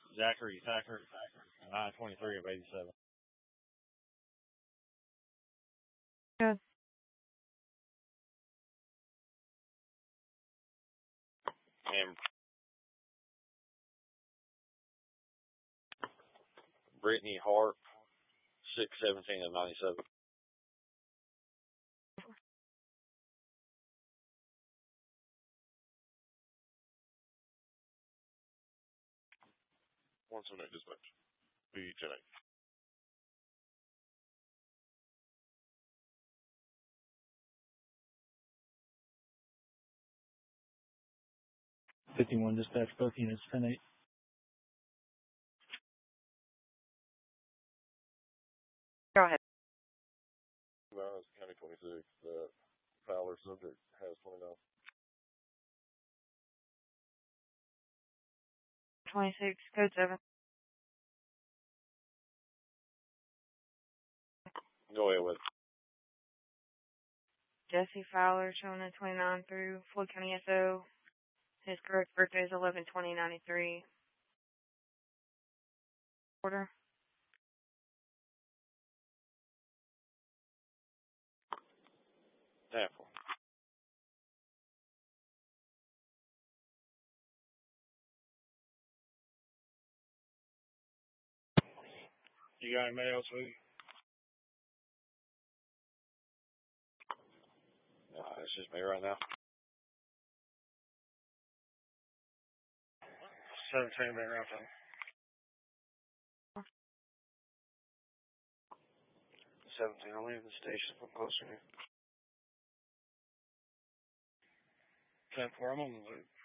Zachary Thacker, 923 of 87. Good. And Brittany Hart, 617 of 97. One seven eight dispatch. B10 8. $51 dispatch, both units, 10-8. Go ahead. County 26, the Fowler subject has 29. 26, code 7. Go ahead with it. Jesse Fowler, showing a 29 through Floyd County SO. His correct birthday is 11/20/93. Order. Tackle. You got anybody else with you? It's just me right now. 17 minute round time. 17, I'll leave the station a little closer here. 10-4, I'm on the loop.